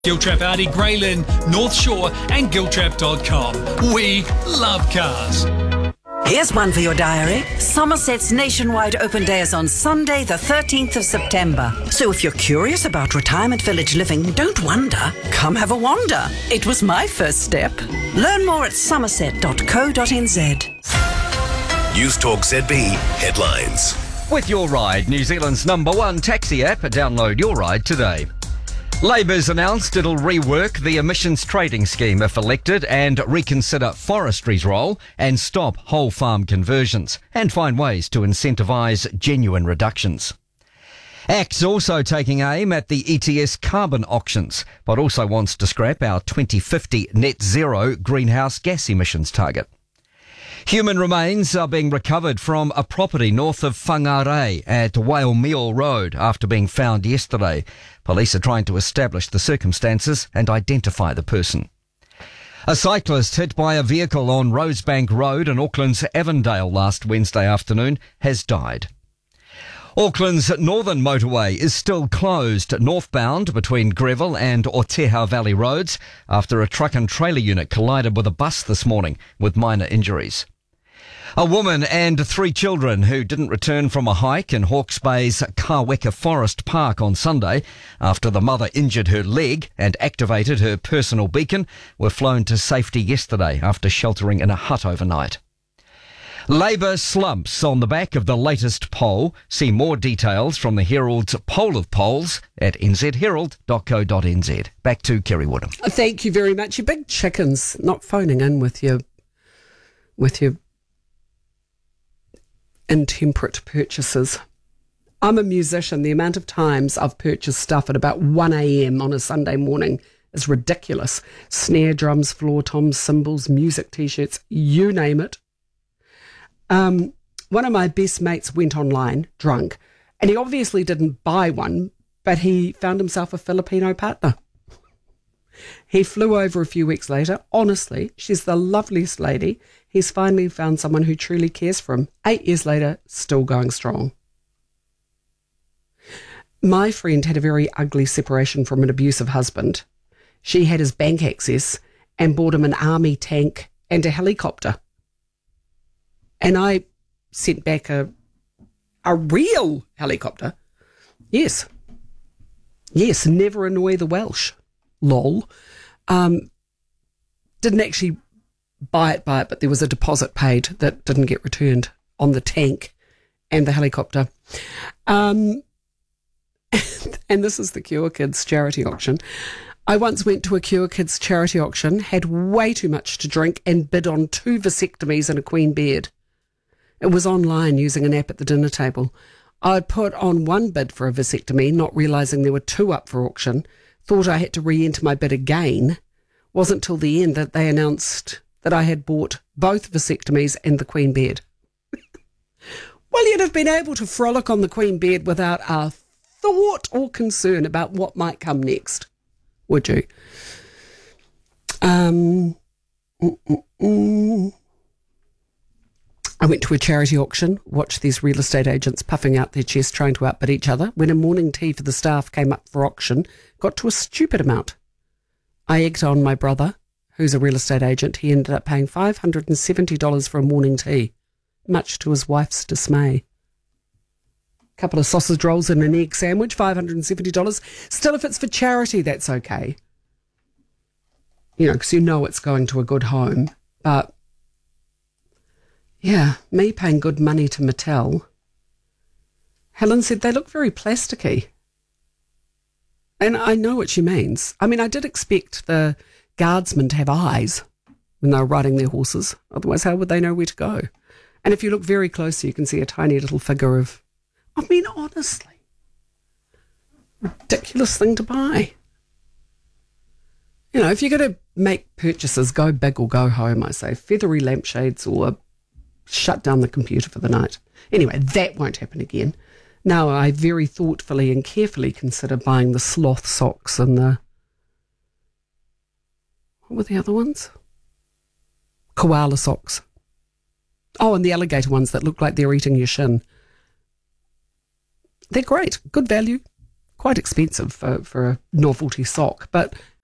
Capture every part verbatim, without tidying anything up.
Giltrap Audi, Greylyn, North Shore and giltrap dot com. We love cars. Here's one for your diary. Somerset's nationwide open day is on Sunday, the thirteenth of September. So if you're curious about retirement village living, don't wonder. Come have a wander. It was my first step. Learn more at somerset dot co dot n z. News Talk Z B headlines. With Your Ride, New Zealand's number one taxi app. Download Your Ride today. Labour's announced it'll rework the emissions trading scheme if elected and reconsider forestry's role and stop whole farm conversions and find ways to incentivise genuine reductions. A C T's also taking aim at the E T S carbon auctions, but also wants to scrap our twenty fifty net zero greenhouse gas emissions target. Human remains are being recovered from a property north of Whangarei at Waiomio Road after being found yesterday. Police are trying to establish the circumstances and identify the person. A cyclist hit by a vehicle on Rosebank Road in Auckland's Avondale last Wednesday afternoon has died. Auckland's northern motorway is still closed northbound between Greville and Oteha Valley Roads after a truck and trailer unit collided with a bus this morning with minor injuries. A woman and three children who didn't return from a hike in Hawke's Bay's Kaweka Forest Park on Sunday after the mother injured her leg and activated her personal beacon were flown to safety yesterday after sheltering in a hut overnight. Labour slumps on the back of the latest poll. See more details from the Herald's poll of polls at n z herald dot co dot n z. Back to Kerry Woodham. Thank you very much. You big chickens, not phoning in with your with your intemperate purchases. I'm a musician. The amount of times I've purchased stuff at about one a.m. on a Sunday morning is ridiculous. Snare drums, floor toms, cymbals, music t-shirts, you name it. Um, one of my best mates went online drunk, and he obviously didn't buy one, but he found himself a Filipino partner. He flew over a few weeks later. Honestly, she's the loveliest lady. He's finally found someone who truly cares for him. Eight years later, still going strong. My friend had a very ugly separation from an abusive husband. She had his bank access and bought him an army tank and a helicopter. And I sent back a a real helicopter. Yes. Yes, never annoy the Welsh. Lol. Um, didn't actually buy it, buy it, but there was a deposit paid that didn't get returned on the tank and the helicopter. Um, and this is the Cure Kids charity auction. I once went to a Cure Kids charity auction, had way too much to drink and bid on two vasectomies and a queen beard. It was online using an app at the dinner table. I'd put on one bid for a vasectomy, not realising there were two up for auction. Thought I had to re-enter my bid again. Wasn't till the end that they announced that I had bought both vasectomies and the queen beard. Well, you'd have been able to frolic on the queen beard without a thought or concern about what might come next, would you? Um, mm, mm, mm. I went to a charity auction, watched these real estate agents puffing out their chests trying to outbid each other. When a morning tea for the staff came up for auction, got to a stupid amount. I egged on my brother, who's a real estate agent. He ended up paying five hundred seventy dollars for a morning tea, much to his wife's dismay. A couple of sausage rolls and an egg sandwich, five hundred seventy dollars. Still, if it's for charity, that's okay. You know, because you know it's going to a good home. But yeah, me paying good money to Mattel. Helen said they look very plasticky. And I know what she means. I mean, I did expect the guardsmen to have eyes when they were riding their horses. Otherwise, how would they know where to go? And if you look very closely, you can see a tiny little figure of, I mean, honestly, ridiculous thing to buy. You know, if you're going to make purchases, go big or go home, I say. Feathery lampshades or shut down the computer for the night. Anyway, that won't happen again. Now I very thoughtfully and carefully consider buying the sloth socks and the... What were the other ones? Koala socks. Oh, and the alligator ones that look like they're eating your shin. They're great. Good value. Quite expensive for, for a novelty sock, but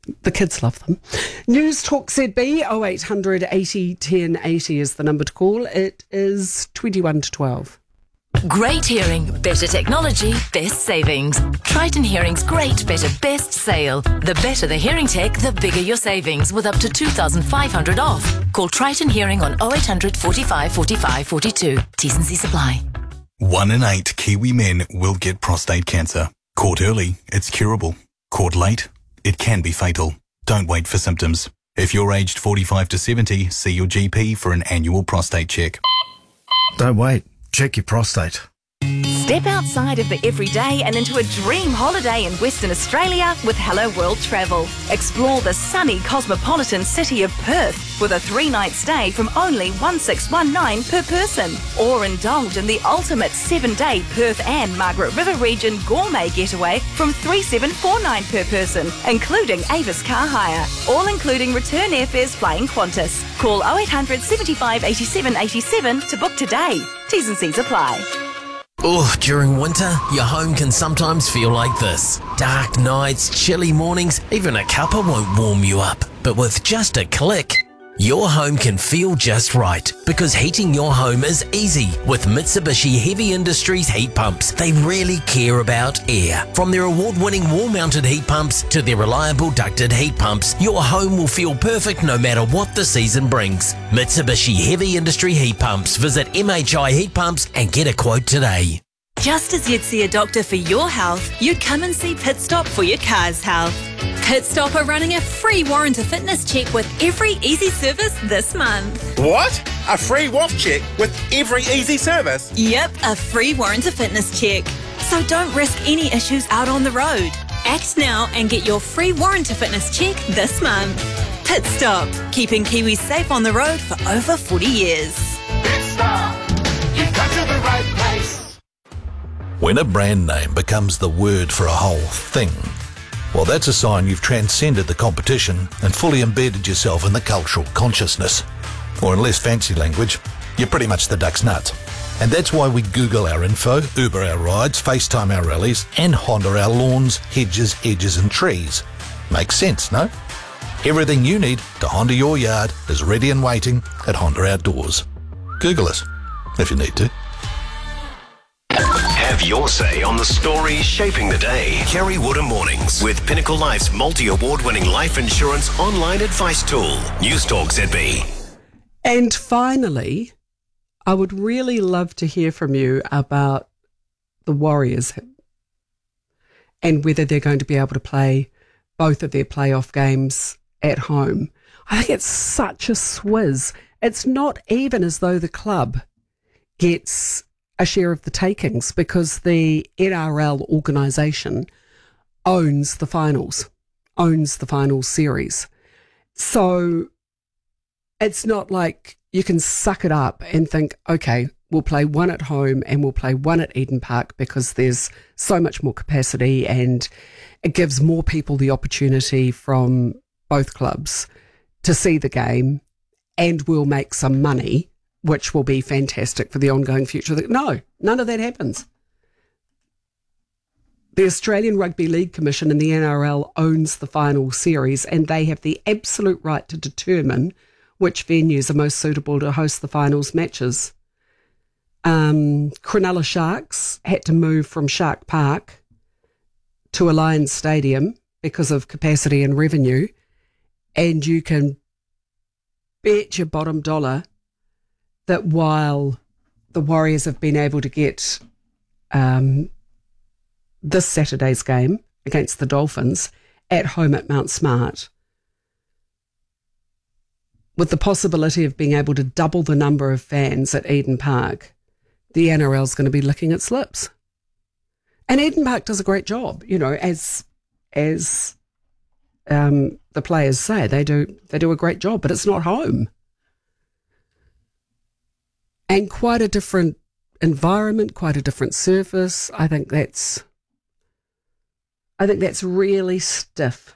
The kids love them. News Talk Z B, oh eight hundred eighty ten eighty is the number to call. It is twenty-one to twelve. Great hearing, better technology, best savings. Triton Hearing's great, better, best sale. The better the hearing tech, the bigger your savings, with up to two thousand five hundred off. Call Triton Hearing on oh eight hundred forty-five forty-five forty-two. T's and C's apply. One in eight Kiwi men will get prostate cancer. Caught early, it's curable. Caught late, it can be fatal. Don't wait for symptoms. If you're aged forty-five to seventy, see your G P for an annual prostate check. Don't wait. Check your prostate. Step outside of the everyday and into a dream holiday in Western Australia with Hello World Travel. Explore the sunny cosmopolitan city of Perth with a three-night stay from only one thousand six hundred nineteen per person. Or indulge in the ultimate seven-day Perth and Margaret River region gourmet getaway from three thousand seven hundred forty-nine per person, including Avis car hire. All including return airfares flying Qantas. Call oh eight hundred seventy-five eighty-seven eighty-seven to book today. T's and C's apply. Oh, during winter, your home can sometimes feel like this. Dark nights, chilly mornings, even a cuppa won't warm you up. But with just a click, your home can feel just right, because heating your home is easy with Mitsubishi Heavy Industries heat pumps. They really care about air. From their award-winning wall-mounted heat pumps to their reliable ducted heat pumps, your home will feel perfect no matter what the season brings. Mitsubishi Heavy Industry heat pumps. Visit M H I Heat Pumps and get a quote today. Just as you'd see a doctor for your health, you'd come and see Pit Stop for your car's health. Pit Stop are running a free warranty fitness check with every easy service this month. What? A free what check with every easy service? Yep, a free warranty fitness check. So don't risk any issues out on the road. Act now and get your free warranty fitness check this month. Pit Stop, keeping Kiwis safe on the road for over forty years. Pit Stop, you've got to the right place. When a brand name becomes the word for a whole thing, well, that's a sign you've transcended the competition and fully embedded yourself in the cultural consciousness. Or in less fancy language, you're pretty much the duck's nuts. And that's why we Google our info, Uber our rides, FaceTime our rallies, and Honda our lawns, hedges, edges and trees. Makes sense, no? Everything you need to Honda your yard is ready and waiting at Honda Outdoors. Google us, if you need to. Have your say on the stories shaping the day. Kerry Woodham Mornings with Pinnacle Life's multi-award-winning life insurance online advice tool. News Talk Z B. And finally, I would really love to hear from you about the Warriors and whether they're going to be able to play both of their playoff games at home. I think it's such a swizz. It's not even as though the club gets a share of the takings, because the N R L organisation owns the finals, owns the finals series. So it's not like you can suck it up and think, okay, we'll play one at home and we'll play one at Eden Park because there's so much more capacity and it gives more people the opportunity from both clubs to see the game, and we'll make some money, which will be fantastic for the ongoing future. No, none of that happens. The Australian Rugby League Commission and the N R L owns the final series, and they have the absolute right to determine which venues are most suitable to host the finals matches. Um, Cronulla Sharks had to move from Shark Park to Alliance Stadium because of capacity and revenue, and you can bet your bottom dollar that while the Warriors have been able to get um, this Saturday's game against the Dolphins at home at Mount Smart, with the possibility of being able to double the number of fans at Eden Park, the N R L is going to be licking its lips. And Eden Park does a great job, you know, as as um, the players say, they do they do a great job, but it's not home. And quite a different environment, quite a different surface. I think that's, I think that's really stiff.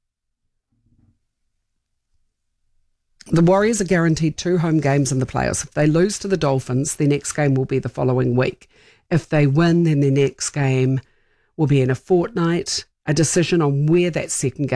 The Warriors are guaranteed two home games in the playoffs. If they lose to the Dolphins, their next game will be the following week. If they win, then their next game will be in a fortnight. A decision on where that second game